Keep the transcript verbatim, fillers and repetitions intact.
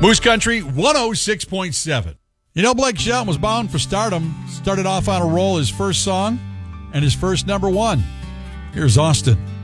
Moose Country one oh six point seven. You know, Blake Shelton was bound for stardom. Started off on a roll, his first song and his first number one. Here's Austin.